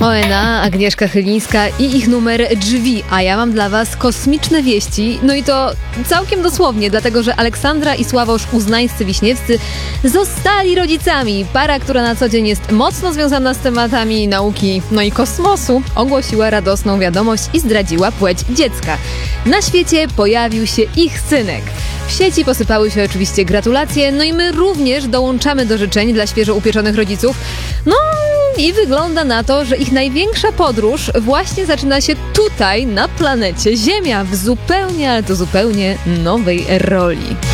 ONA, Agnieszka Chylińska i ich numer Drzwi, a ja mam dla was kosmiczne wieści, no i to całkiem dosłownie, dlatego że Aleksandra i Sławosz Uznańscy-Wiśniewscy zostali rodzicami. Para, która na co dzień jest mocno związana z tematami nauki, no i kosmosu, ogłosiła radosną wiadomość i zdradziła płeć dziecka. Na świecie pojawił się ich synek. W sieci posypały się oczywiście gratulacje, no i my również dołączamy do życzeń dla świeżo upieczonych rodziców. No i wygląda na to, że ich największa podróż właśnie zaczyna się tutaj, na planecie Ziemia, w zupełnie, ale to zupełnie nowej roli.